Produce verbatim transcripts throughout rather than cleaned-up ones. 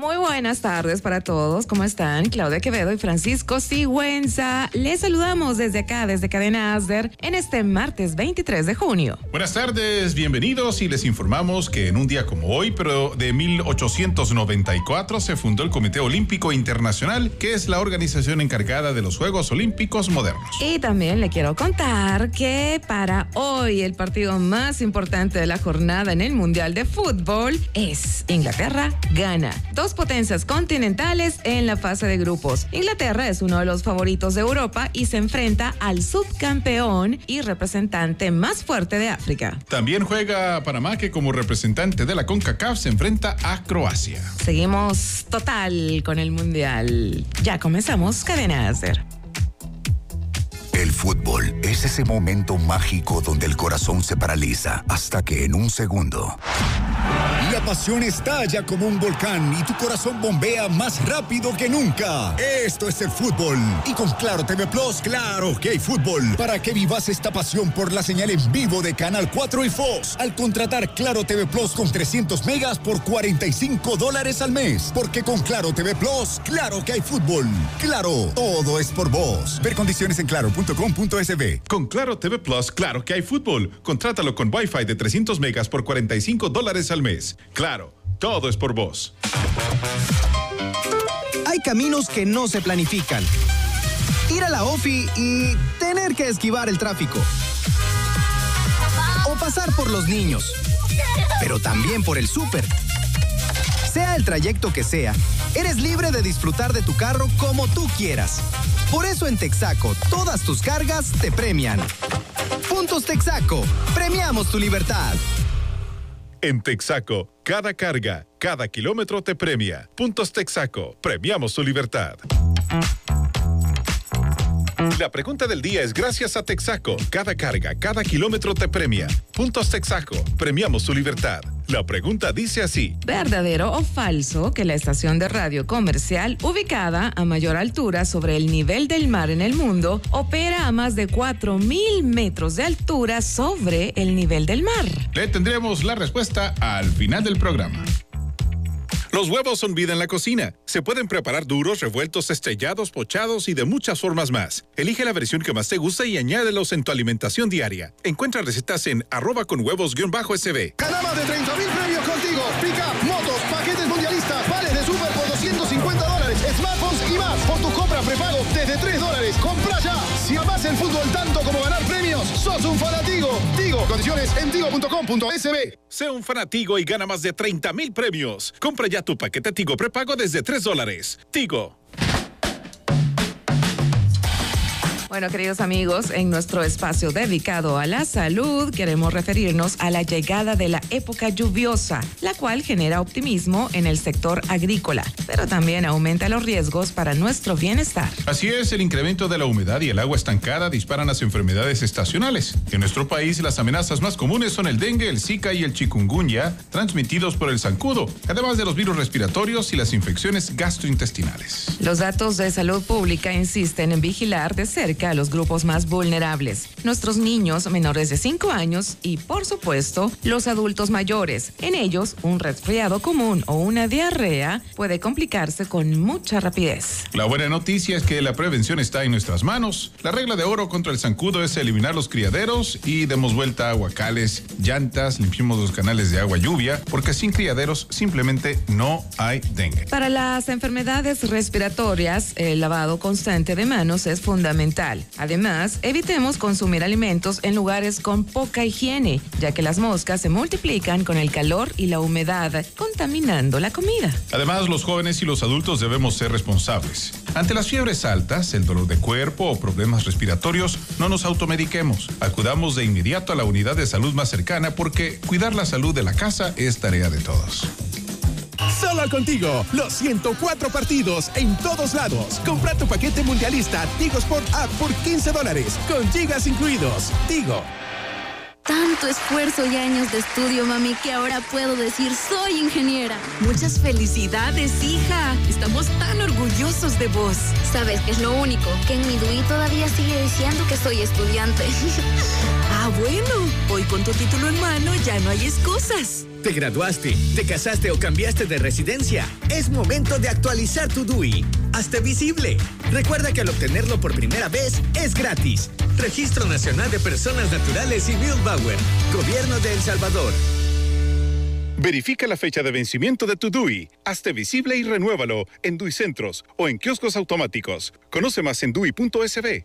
Muy buenas tardes para todos. ¿Cómo están? Claudia Quevedo y Francisco Sigüenza. Les saludamos desde acá, desde Cadena Asder, en este martes veintitrés de junio. Buenas tardes, bienvenidos y les informamos que en un día como hoy, pero de mil ochocientos noventa y cuatro, se fundó el Comité Olímpico Internacional, que es la organización encargada de los Juegos Olímpicos modernos. Y también le quiero contar que para hoy el partido más importante de la jornada en el Mundial de Fútbol es Inglaterra-Ghana. Dos potencias continentales en la fase de grupos. Inglaterra es uno de los favoritos de Europa y se enfrenta al subcampeón y representante más fuerte de África. También juega Panamá, que como representante de la CONCACAF se enfrenta a Croacia. Seguimos total con el Mundial. Ya comenzamos Cadena Asder. El fútbol es ese momento mágico donde el corazón se paraliza hasta que en un segundo la pasión estalla como un volcán y tu corazón bombea más rápido que nunca. Esto es el fútbol. Y con Claro T V Plus, claro que hay fútbol. Para que vivas esta pasión por la señal en vivo de Canal cuatro y Fox. Al contratar Claro T V Plus con trescientos megas por cuarenta y cinco dólares al mes. Porque con Claro T V Plus, claro que hay fútbol. Claro, todo es por vos. Ver condiciones en claro punto com punto es be. Con Claro T V Plus, claro que hay fútbol. Contrátalo con Wi-Fi de trescientos megas por cuarenta y cinco dólares al mes. Claro, todo es por vos. Hay caminos que no se planifican. Ir a la ofi y tener que esquivar el tráfico. O pasar por los niños. Pero también por el súper. Sea el trayecto que sea, eres libre de disfrutar de tu carro como tú quieras. Por eso en Texaco, todas tus cargas te premian. Puntos Texaco, premiamos tu libertad. En Texaco, cada carga, cada kilómetro te premia. Puntos Texaco, premiamos tu libertad. La pregunta del día es gracias a Texaco. Cada carga, cada kilómetro te premia. Puntos Texaco, premiamos tu libertad. La pregunta dice así: ¿verdadero o falso que la estación de radio comercial, ubicada a mayor altura sobre el nivel del mar en el mundo, opera a más de cuatro mil metros de altura sobre el nivel del mar? Le tendremos la respuesta al final del programa. Los huevos son vida en la cocina. Se pueden preparar duros, revueltos, estrellados, pochados y de muchas formas más. Elige la versión que más te gusta y añádelos en tu alimentación diaria. Encuentra recetas en arroba con huevos guión bajo sb. Gana más de treinta mil premios contigo. Pica, motos, paquetes mundialistas, vales de súper por doscientos cincuenta dólares, smartphones y más. Por tu compra prepago desde tres dólares. ¡Compra ya! Si amás el fútbol tanto como ganar premios, sos un fanatigo. Tigo, condiciones en tigo punto com punto es be. Sé un fanatigo y gana más de treinta mil premios. Compra ya tu paquete Tigo prepago desde tres dólares. Tigo. Bueno, queridos amigos, en nuestro espacio dedicado a la salud, queremos referirnos a la llegada de la época lluviosa, la cual genera optimismo en el sector agrícola, pero también aumenta los riesgos para nuestro bienestar. Así es, el incremento de la humedad y el agua estancada disparan las enfermedades estacionales. En nuestro país, las amenazas más comunes son el dengue, el zika y el chikungunya, transmitidos por el zancudo, además de los virus respiratorios y las infecciones gastrointestinales. Los datos de salud pública insisten en vigilar de cerca a los grupos más vulnerables, nuestros niños menores de cinco años y, por supuesto, los adultos mayores. En ellos, un resfriado común o una diarrea puede complicarse con mucha rapidez. La buena noticia es que la prevención está en nuestras manos. La regla de oro contra el zancudo es eliminar los criaderos y demos vuelta a aguacales, llantas, limpiemos los canales de agua lluvia, porque sin criaderos simplemente no hay dengue. Para las enfermedades respiratorias, el lavado constante de manos es fundamental. Además, evitemos consumir alimentos en lugares con poca higiene, ya que las moscas se multiplican con el calor y la humedad, contaminando la comida. Además, los jóvenes y los adultos debemos ser responsables. Ante las fiebres altas, el dolor de cuerpo o problemas respiratorios, no nos automediquemos. Acudamos de inmediato a la unidad de salud más cercana porque cuidar la salud de la casa es tarea de todos. Solo contigo, los ciento cuatro partidos en todos lados. Compra tu paquete mundialista Tigo Sport App por quince dólares, con gigas incluidos. Tigo. Tanto esfuerzo y años de estudio, mami, que ahora puedo decir soy ingeniera. Muchas felicidades, hija. Estamos tan orgullosos de vos. ¿Sabes qué es lo único? Que en mi D U I todavía sigue diciendo que soy estudiante. Ah, bueno. Hoy con tu título en mano ya no hay excusas. ¿Te graduaste, te casaste o cambiaste de residencia? Es momento de actualizar tu D U I. Hazte visible. Recuerda que al obtenerlo por primera vez es gratis. Registro Nacional de Personas Naturales y Bildbauer. Gobierno de El Salvador. Verifica la fecha de vencimiento de tu D U I. Hazte visible y renuévalo en D U I Centros o en kioscos automáticos. Conoce más en D U I punto S B.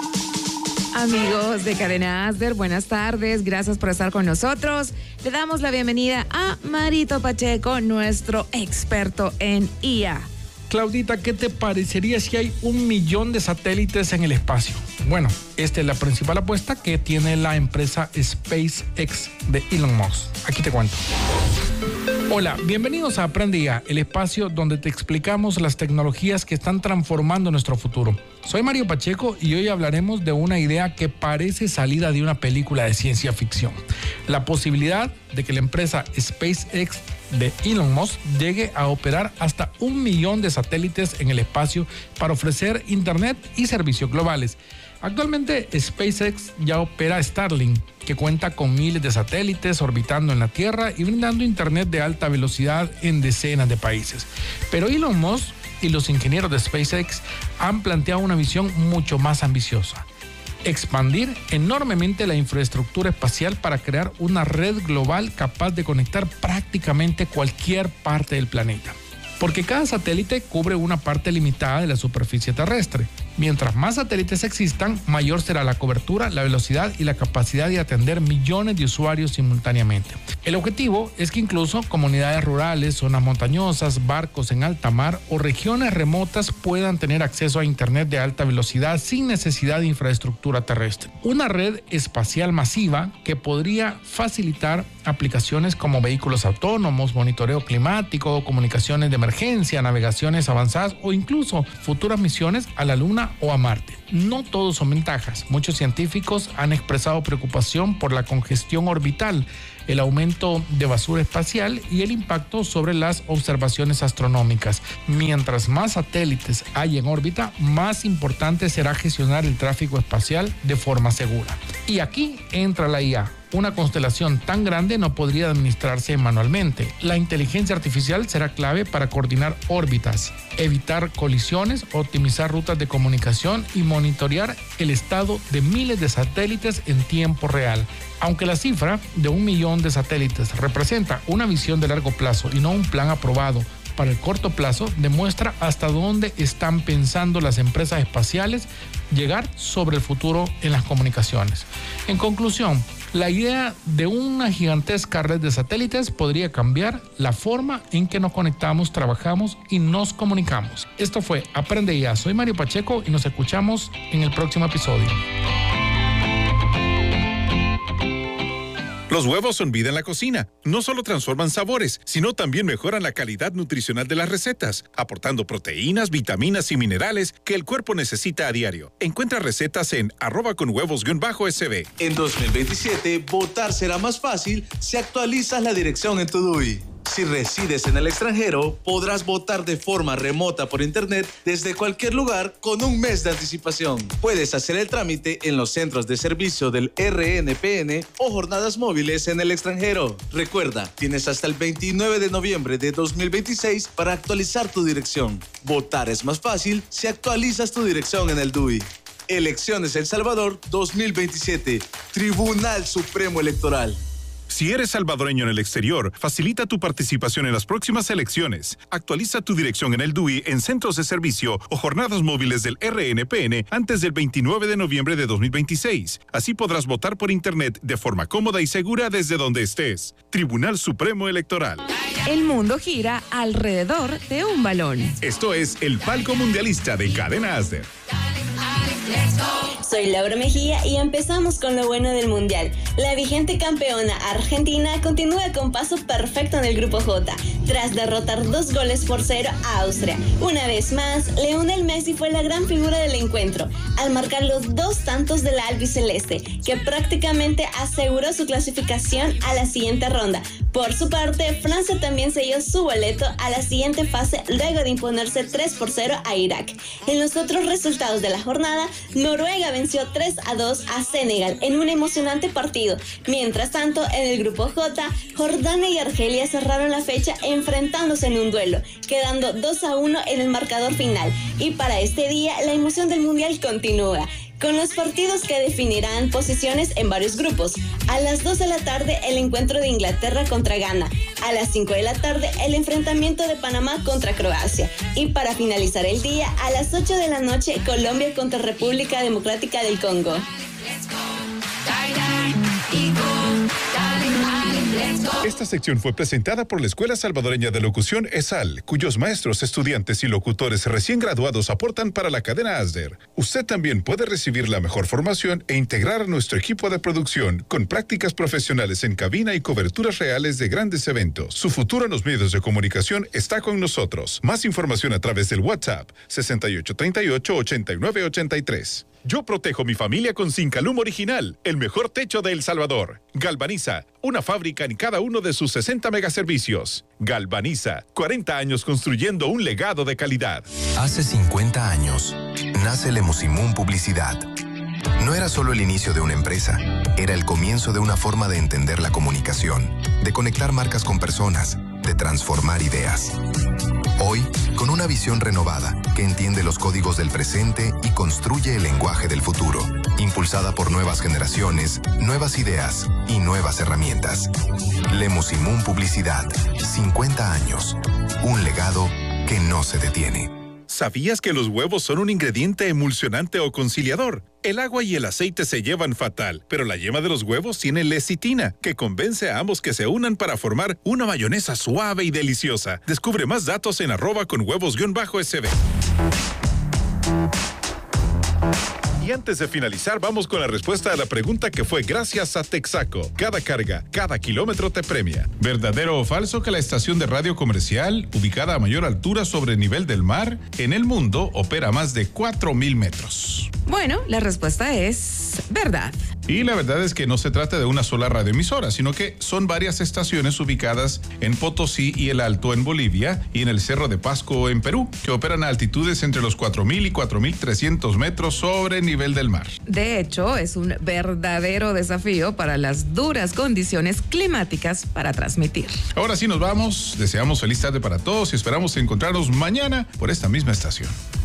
Amigos de Cadena Asder, buenas tardes. Gracias por estar con nosotros. Le damos la bienvenida a Marito Pacheco, nuestro experto en I A. Claudita, ¿qué te parecería si hay un millón de satélites en el espacio? Bueno, esta es la principal apuesta que tiene la empresa SpaceX de Elon Musk. Aquí te cuento. Hola, bienvenidos a Aprende I A, el espacio donde te explicamos las tecnologías que están transformando nuestro futuro. Soy Mario Pacheco y hoy hablaremos de una idea que parece salida de una película de ciencia ficción. La posibilidad de que la empresa SpaceX de Elon Musk llegue a operar hasta un millón de satélites en el espacio para ofrecer internet y servicios globales. Actualmente SpaceX ya opera Starlink, que cuenta con miles de satélites orbitando en la Tierra y brindando internet de alta velocidad en decenas de países. Pero Elon Musk y los ingenieros de SpaceX han planteado una visión mucho más ambiciosa: expandir enormemente la infraestructura espacial para crear una red global capaz de conectar prácticamente cualquier parte del planeta. Porque cada satélite cubre una parte limitada de la superficie terrestre. Mientras más satélites existan, mayor será la cobertura, la velocidad y la capacidad de atender millones de usuarios simultáneamente. El objetivo es que incluso comunidades rurales, zonas montañosas, barcos en alta mar o regiones remotas puedan tener acceso a internet de alta velocidad sin necesidad de infraestructura terrestre. Una red espacial masiva que podría facilitar aplicaciones como vehículos autónomos, monitoreo climático, comunicaciones de emergencia, navegaciones avanzadas o incluso futuras misiones a la Luna o a Marte. No todos son ventajas. Muchos científicos han expresado preocupación por la congestión orbital, el aumento de basura espacial y el impacto sobre las observaciones astronómicas. Mientras más satélites hay en órbita, más importante será gestionar el tráfico espacial de forma segura. Y aquí entra la I A. Una constelación tan grande no podría administrarse manualmente. La inteligencia artificial será clave para coordinar órbitas, evitar colisiones, optimizar rutas de comunicación y monitorear el estado de miles de satélites en tiempo real. Aunque la cifra de un millón de satélites representa una visión de largo plazo y no un plan aprobado para el corto plazo, demuestra hasta dónde están pensando las empresas espaciales llegar sobre el futuro en las comunicaciones. En conclusión, la idea de una gigantesca red de satélites podría cambiar la forma en que nos conectamos, trabajamos y nos comunicamos. Esto fue Aprende I A. Soy Mario Pacheco y nos escuchamos en el próximo episodio. Los huevos son vida en la cocina. No solo transforman sabores, sino también mejoran la calidad nutricional de las recetas, aportando proteínas, vitaminas y minerales que el cuerpo necesita a diario. Encuentra recetas en arroba con huevos guión bajo S B. En dos mil veintisiete, votar será más fácil si actualizas la dirección en tu D U I. Si resides en el extranjero, podrás votar de forma remota por internet desde cualquier lugar con un mes de anticipación. Puedes hacer el trámite en los centros de servicio del R N P N o jornadas móviles en el extranjero. Recuerda, tienes hasta el veintinueve de noviembre de dos mil veintiséis para actualizar tu dirección. Votar es más fácil si actualizas tu dirección en el D U I. Elecciones El Salvador dos mil veintisiete. Tribunal Supremo Electoral. Si eres salvadoreño en el exterior, facilita tu participación en las próximas elecciones. Actualiza tu dirección en el D U I en centros de servicio o jornadas móviles del R N P N antes del veintinueve de noviembre de dos mil veintiséis. Así podrás votar por internet de forma cómoda y segura desde donde estés. Tribunal Supremo Electoral. El mundo gira alrededor de un balón. Esto es el palco mundialista de Cadena Asder. Soy Laura Mejía y empezamos con lo bueno del Mundial. La vigente campeona Argentina continúa con paso perfecto en el Grupo J, tras derrotar dos goles por cero a Austria. Una vez más, Lionel Messi fue la gran figura del encuentro, al marcar los dos tantos de la albiceleste, que prácticamente aseguró su clasificación a la siguiente ronda, Por su parte, Francia también selló su boleto a la siguiente fase luego de imponerse tres por cero a Irak. En los otros resultados de la jornada, Noruega venció tres a dos a Senegal en un emocionante partido. Mientras tanto, en el grupo J, Jordania y Argelia cerraron la fecha enfrentándose en un duelo, quedando dos a uno en el marcador final. Y para este día, la emoción del Mundial continúa, con los partidos que definirán posiciones en varios grupos. A las dos de la tarde, el encuentro de Inglaterra contra Ghana. A las cinco de la tarde, el enfrentamiento de Panamá contra Croacia. Y para finalizar el día, a las ocho de la noche, Colombia contra República Democrática del Congo. Esta sección fue presentada por la Escuela Salvadoreña de Locución E S A L, cuyos maestros, estudiantes y locutores recién graduados aportan para la cadena ASDER. Usted también puede recibir la mejor formación e integrar a nuestro equipo de producción con prácticas profesionales en cabina y coberturas reales de grandes eventos. Su futuro en los medios de comunicación está con nosotros. Más información a través del WhatsApp sesenta y ocho treinta y ocho, ochenta y nueve ochenta y tres. Yo protejo mi familia con Zincalum Original, el mejor techo de El Salvador. Galvaniza, una fábrica en cada uno de sus sesenta megaservicios. Galvaniza, cuarenta años construyendo un legado de calidad. Hace cincuenta años, nace Lemusimún Publicidad. No era solo el inicio de una empresa, era el comienzo de una forma de entender la comunicación, de conectar marcas con personas, de transformar ideas. Hoy, con una visión renovada que entiende los códigos del presente y construye el lenguaje del futuro, impulsada por nuevas generaciones, nuevas ideas y nuevas herramientas. Lemusimún Publicidad, cincuenta años, un legado que no se detiene. ¿Sabías que los huevos son un ingrediente emulsionante o conciliador? El agua y el aceite se llevan fatal, pero la yema de los huevos tiene lecitina, que convence a ambos que se unan para formar una mayonesa suave y deliciosa. Descubre más datos en arroba con huevos guión bajo S B. Y antes de finalizar, vamos con la respuesta a la pregunta que fue gracias a Texaco. Cada carga, cada kilómetro te premia. ¿Verdadero o falso que la estación de radio comercial, ubicada a mayor altura sobre el nivel del mar, en el mundo opera a más de cuatro mil metros? Bueno, la respuesta es verdad. Y la verdad es que no se trata de una sola radioemisora, sino que son varias estaciones ubicadas en Potosí y El Alto en Bolivia y en el Cerro de Pasco en Perú, que operan a altitudes entre los cuatro mil y cuatro mil trescientos metros sobre el nivel del mar. De hecho, es un verdadero desafío para las duras condiciones climáticas para transmitir. Ahora sí nos vamos, deseamos feliz tarde para todos y esperamos encontrarnos mañana por esta misma estación.